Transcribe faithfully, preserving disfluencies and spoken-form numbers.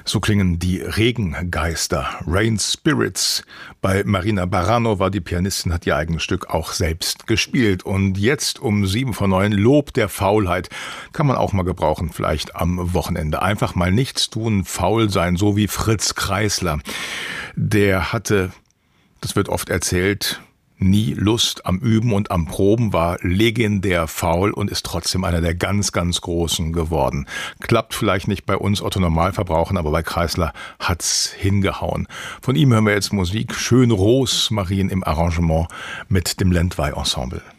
So klingen die Regengeister, Rain Spirits. Bei Marina Baranova, die Pianistin, hat ihr eigenes Stück auch selbst gespielt. Und jetzt um sieben vor neun, Lob der Faulheit. Kann man auch mal gebrauchen, vielleicht am Wochenende. Einfach mal nichts tun, faul sein, so wie Fritz Kreisler. Der hatte, das wird oft erzählt, nie Lust am Üben und am Proben, war legendär faul und ist trotzdem einer der ganz, ganz Großen geworden. Klappt vielleicht nicht bei uns Otto-Normalverbrauchern, aber bei Kreisler hat's hingehauen. Von ihm hören wir jetzt Musik. Schön Rosmarin im Arrangement mit dem Lendwey Ensemble.